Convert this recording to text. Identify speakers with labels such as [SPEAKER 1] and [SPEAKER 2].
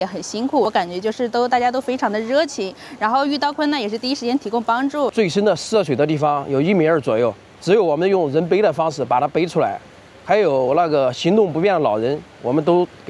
[SPEAKER 1] 也很辛苦，我感觉就是大家都非常的热情，然后遇到困难也是第一时间提供帮助。
[SPEAKER 2] 最深的涉水的地方有1.2米左右，只有我们用人背的方式把它背出来。还有那个行动不便的老人，我们都给